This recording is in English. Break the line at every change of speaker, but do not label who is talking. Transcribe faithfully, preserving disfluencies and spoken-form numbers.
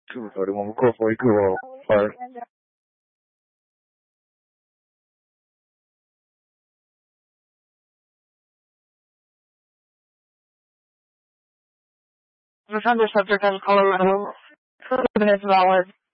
Scusa, rimamo qua poi che va a fare. The Thunder subject has Colorado. Seven minutes valid.